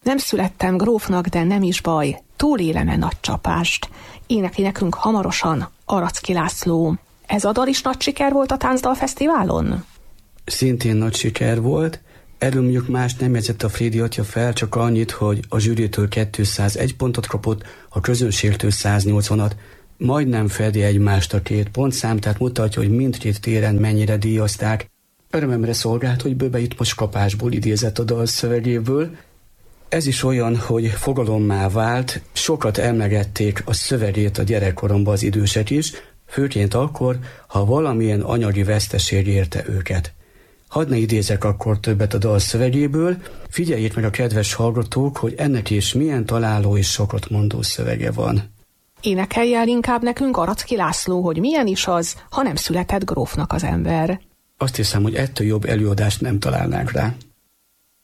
Nem születtem grófnak, de nem is baj, túlélem-e nagy csapást. Énekli nekünk hamarosan Aracki László. Ez a dal is nagy siker volt a Táncdal Fesztiválon? Szintén nagy siker volt. Erről mondjuk más nem jegyzett a Frédi atya fel, csak annyit, hogy a zsűritől 201 pontot kapott, a közönségtől 180-at. Majdnem fedi egymást a két pontszám, tehát mutatja, hogy mindkét téren mennyire díjazták. Örömemre szolgált, hogy Böbe itt most kapásból idézett a dal szövegéből. Ez is olyan, hogy fogalommá vált, sokat emlegették a szövegét a gyerekkoromban az idősek is, főként akkor, ha valamilyen anyagi veszteség érte őket. Hadd ne idézek akkor többet a dal szövegéből, figyeljék meg a kedves hallgatók, hogy ennek is milyen találó és sokat mondó szövege van. Énekelj el inkább nekünk, Aracki László, hogy milyen is az, ha nem született grófnak az ember. Azt hiszem, hogy ettől jobb előadást nem találnánk rá.